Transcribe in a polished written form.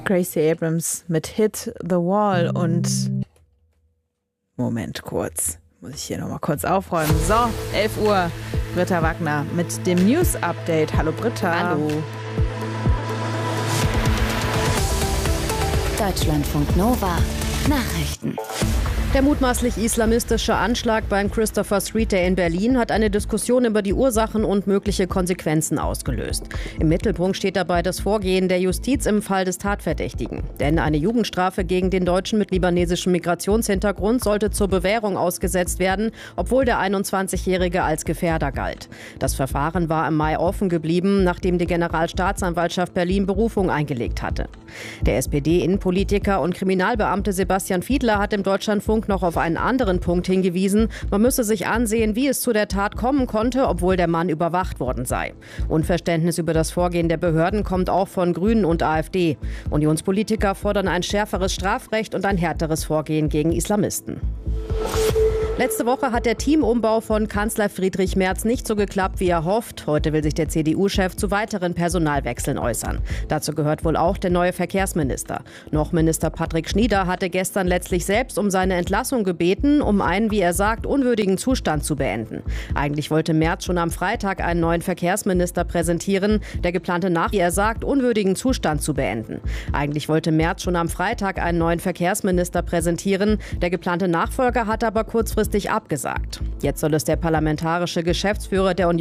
Gracie Abrams mit Hit the Wall und Moment kurz, muss ich hier nochmal kurz aufräumen. So, 11 Uhr, Britta Wagner mit dem News-Update. Hallo Britta. Hallo. Deutschlandfunk Nova Nachrichten. Der mutmaßlich islamistische Anschlag beim Christopher Street Day in Berlin hat eine Diskussion über die Ursachen und mögliche Konsequenzen ausgelöst. Im Mittelpunkt steht dabei das Vorgehen der Justiz im Fall des Tatverdächtigen. Denn eine Jugendstrafe gegen den Deutschen mit libanesischem Migrationshintergrund sollte zur Bewährung ausgesetzt werden, obwohl der 21-Jährige als Gefährder galt. Das Verfahren war im Mai offen geblieben, nachdem die Generalstaatsanwaltschaft Berlin Berufung eingelegt hatte. Der SPD-Innenpolitiker und Kriminalbeamte Sebastian Fiedler hat im Deutschlandfunk noch auf einen anderen Punkt hingewiesen. Man müsse sich ansehen, wie es zu der Tat kommen konnte, obwohl der Mann überwacht worden sei. Unverständnis über das Vorgehen der Behörden kommt auch von Grünen und AfD. Unionspolitiker fordern ein schärferes Strafrecht und ein härteres Vorgehen gegen Islamisten. Letzte Woche hat der Teamumbau von Kanzler Friedrich Merz nicht so geklappt, wie er hofft. Heute will sich der CDU-Chef zu weiteren Personalwechseln äußern. Dazu gehört wohl auch der neue Verkehrsminister. Noch Minister Patrick Schnieder hatte gestern letztlich selbst um seine Entlassung gebeten, um einen, wie er sagt, unwürdigen Zustand zu beenden. Eigentlich wollte Merz schon am Freitag einen neuen Verkehrsminister präsentieren. Der geplante unwürdigen Zustand zu beenden. Eigentlich wollte Merz schon am Freitag einen neuen Verkehrsminister präsentieren. Der geplante Nachfolger hat aber kurzfristig abgesagt. Jetzt soll es der parlamentarische Geschäftsführer der Union